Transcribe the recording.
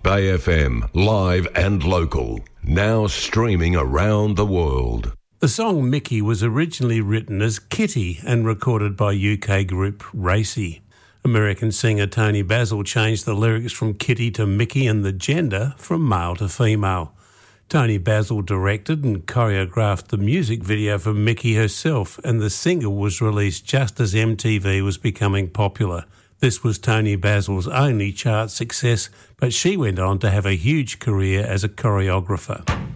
Bay FM, live and local. Now streaming around the world. The song Mickey was originally written as Kitty and recorded by UK group Racy. American singer Tony Basil changed the lyrics from Kitty to Mickey and the gender from male to female. Tony Basil directed and choreographed the music video for Mickey herself, and the single was released just as MTV was becoming popular. This was Tony Basil's only chart success, but she went on to have a huge career as a choreographer.